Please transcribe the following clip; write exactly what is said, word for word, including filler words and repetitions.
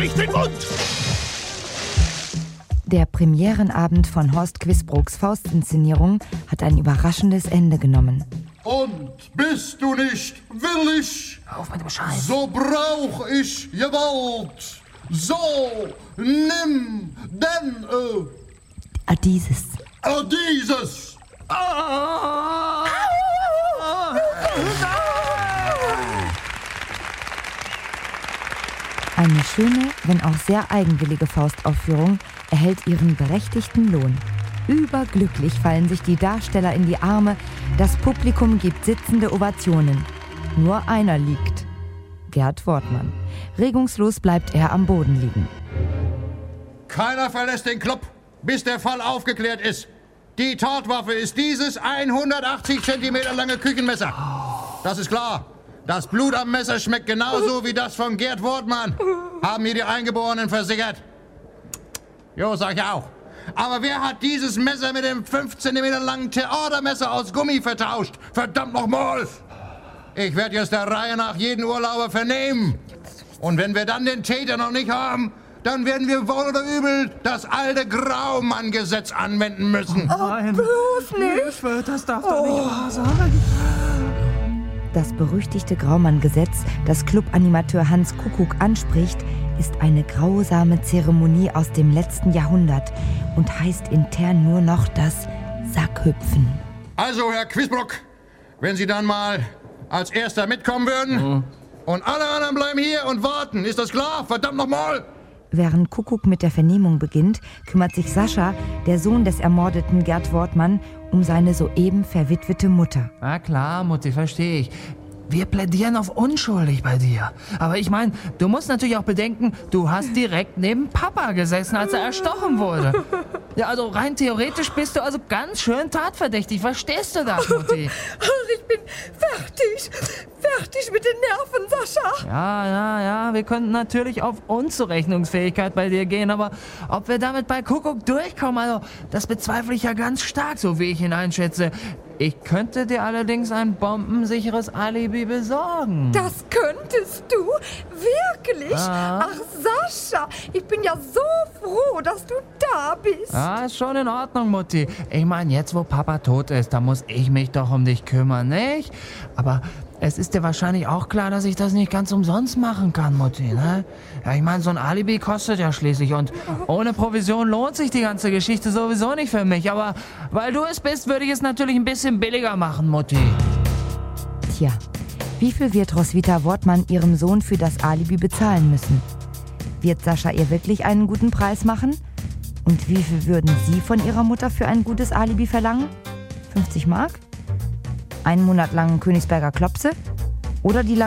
nicht den Mund! Der Premierenabend von Horst Quisbroeks Faustinszenierung hat ein überraschendes Ende genommen. Und bist du nicht willig? Auf mit dem Scheiß. So brauch ich Gewalt. So, nimm denn äh, Ah, dieses. äh, dieses. Ah! Eine schöne, wenn auch sehr eigenwillige Faustaufführung erhält ihren berechtigten Lohn. Überglücklich fallen sich die Darsteller in die Arme, das Publikum gibt sitzende Ovationen. Nur einer liegt. Gerd Wortmann. Regungslos bleibt er am Boden liegen. Keiner verlässt den Club, bis der Fall aufgeklärt ist. Die Tatwaffe ist dieses hundertachtzig Zentimeter lange Küchenmesser. Das ist klar. Das Blut am Messer schmeckt genauso wie das von Gerd Wortmann. Haben mir die Eingeborenen versichert. Jo, sag ich auch. Aber wer hat dieses Messer mit dem fünf Zentimeter langen Theatermesser aus Gummi vertauscht? Verdammt nochmal! Ich werde jetzt der Reihe nach jeden Urlauber vernehmen. Und wenn wir dann den Täter noch nicht haben, dann werden wir wohl oder übel das alte Graumann-Gesetz anwenden müssen. Nein, bloß nicht. Hilfe, das darf doch nicht wahr sein. Das berüchtigte Graumann-Gesetz, das Clubanimateur Hans Kuckuck anspricht, ist eine grausame Zeremonie aus dem letzten Jahrhundert und heißt intern nur noch das Sackhüpfen. Also, Herr Quisbroek, wenn Sie dann mal als Erster mitkommen würden mhm. und alle anderen bleiben hier und warten, ist das klar? Verdammt nochmal! Während Kuckuck mit der Vernehmung beginnt, kümmert sich Sascha, der Sohn des ermordeten Gerd Wortmann, um seine soeben verwitwete Mutter. Na klar, Mutti, verstehe ich. Wir plädieren auf unschuldig bei dir. Aber ich meine, du musst natürlich auch bedenken, du hast direkt neben Papa gesessen, als er erstochen wurde. Ja, also rein theoretisch bist du also ganz schön tatverdächtig. Verstehst du das, Mutti? Ach, ich bin fertig. Fertig mit den Nerven, Sascha. Ja, ja, ja, wir könnten natürlich auf Unzurechnungsfähigkeit bei dir gehen, aber ob wir damit bei Kuckuck durchkommen, also das bezweifle ich ja ganz stark, so wie ich ihn einschätze. Ich könnte dir allerdings ein bombensicheres Alibi besorgen. Das könntest du? Wirklich? Ah. Ach, Sascha, ich bin ja so froh, dass du da bist. Ja, ist schon in Ordnung, Mutti. Ich meine, jetzt wo Papa tot ist, da muss ich mich doch um dich kümmern, nicht? Aber es ist dir wahrscheinlich auch klar, dass ich das nicht ganz umsonst machen kann, Mutti, ne? Ja, ich meine, so ein Alibi kostet ja schließlich und ohne Provision lohnt sich die ganze Geschichte sowieso nicht für mich. Aber weil du es bist, würde ich es natürlich ein bisschen billiger machen, Mutti. Tja, wie viel wird Roswitha Wortmann ihrem Sohn für das Alibi bezahlen müssen? Wird Sascha ihr wirklich einen guten Preis machen? Und wie viel würden Sie von Ihrer Mutter für ein gutes Alibi verlangen? fünfzig Mark? Einen Monat lang Königsberger Klopse? Oder die